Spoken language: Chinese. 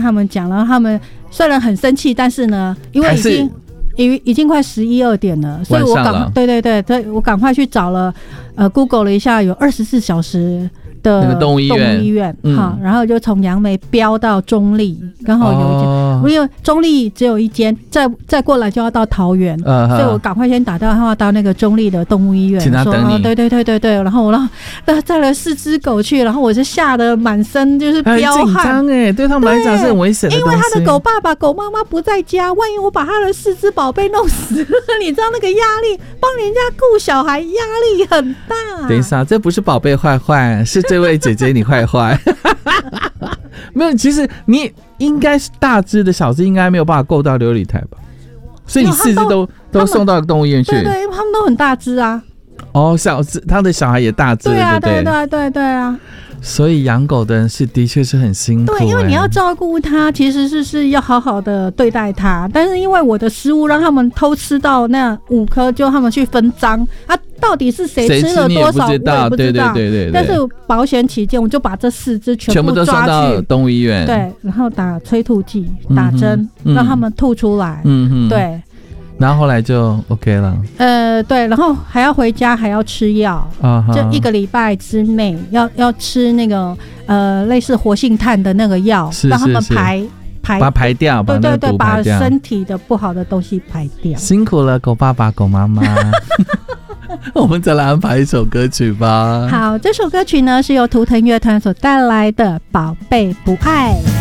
他们讲，然后他们虽然很生气，但是呢，因为已经快11、2点了，所以我我赶快去找了Google 了一下，有24小时的那个动物医院， 然后就从杨梅飙到中立，刚好有一间，因为中立只有一间，再过来就要到桃园，所以我赶快先打电话到那个中立的动物医院， 请他等你。 对，然后我带了4只狗去，然后我就吓得满身就是飙汗， 很紧张哎，对他们来讲是很危险的东西， 因为他的狗爸爸、狗妈妈不在家，万一我把他的4只宝贝弄死了，你知道那个压力，帮人家顾小孩压力很大。 等一下，这不是宝贝坏坏，是这位姐姐你坏坏。没有，其实你应该是大只的，小只应该没有办法够到流理台吧？所以你4只都送到动物医院去。 对，他们都很大只啊。 小只，他的小孩也大只， 对啊， 对啊。 所以养狗的人的确是很辛苦， 对，因为你要照顾它，其实是要好好的对待它。但是因为我的失误，让他们偷吃到那5颗，就他们去分赃啊，到底是谁吃了多少，我也不知道。对。但是保险起见，我就把这4只全部都送到动物医院， 对，然后打催吐剂、打针，让他们吐出来。对。 然后后来就 OK 了。 对，然后还要回家，还要吃药，就1个礼拜之内要吃那个类似活性炭的那个药，让他们把它排掉，对，把身体的不好的东西排掉。 辛苦了，狗爸爸、狗妈妈。我们再来安排一首歌曲吧。 好，这首歌曲呢是由图腾乐团所带来的《宝贝不爱》。